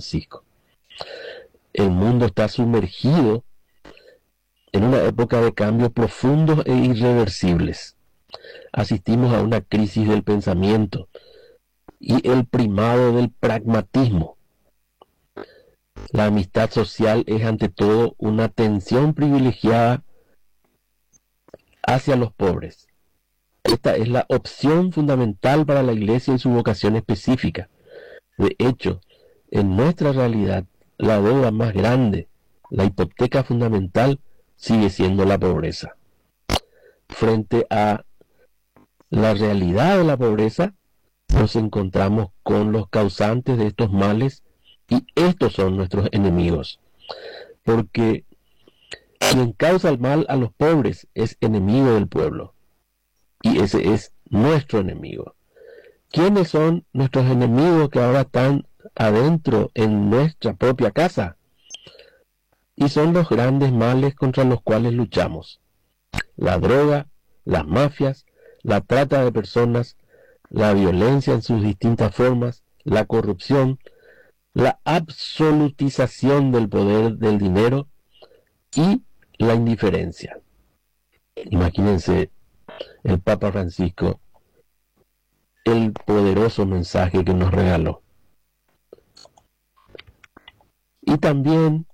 Francisco. El mundo está sumergido en una época de cambios profundos e irreversibles. Asistimos a una crisis del pensamiento y el primado del pragmatismo. La amistad social es ante todo una atención privilegiada hacia los pobres. Esta es la opción fundamental para la Iglesia y su vocación específica. De hecho, en nuestra realidad, la deuda más grande, la hipoteca fundamental, sigue siendo la pobreza. Frente a la realidad de la pobreza, nos encontramos con los causantes de estos males y estos son nuestros enemigos. Porque quien causa el mal a los pobres es enemigo del pueblo y ese es nuestro enemigo. ¿Quiénes son nuestros enemigos que ahora están adentro en nuestra propia casa? Y son los grandes males contra los cuales luchamos: la droga, las mafias, la trata de personas, la violencia en sus distintas formas, la corrupción, la absolutización del poder del dinero y la indiferencia. Imagínense el Papa Francisco, el poderoso mensaje que nos regaló. Y también